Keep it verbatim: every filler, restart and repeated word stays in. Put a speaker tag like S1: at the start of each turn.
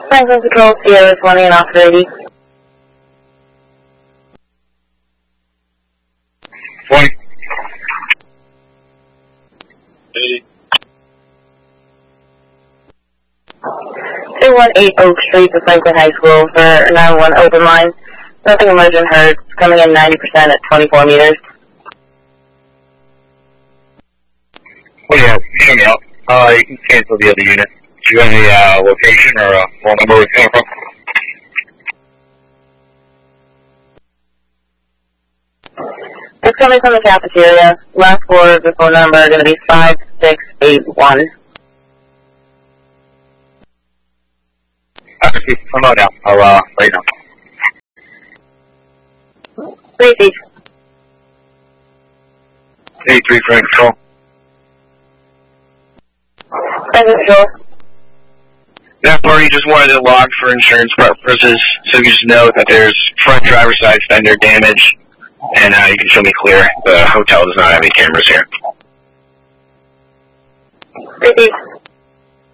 S1: Franklin Patrol, Sierra twenty and off thirty.
S2: twenty. eighty.
S1: two one eight Oak Street to Franklin High School for nine one open line. Nothing emergent heard. Coming in ninety percent at twenty-four meters.
S2: Oh yeah, you show me out. Uh, you can cancel the other unit. Do you have any uh, location or uh, phone number we're coming from?
S1: It's coming from the cafeteria. Last four of the phone number are going to be five six eight one.
S2: Alright, I'm out now. I'll uh, let you know.
S1: three feet.
S2: eighty-three Frank Control.
S1: Franklin Patrol.
S2: That party just wanted it logged for insurance purposes, so you just know that there's front driver's side fender damage, and uh, you can show me clear. The hotel does not have any cameras here.
S1: three feet.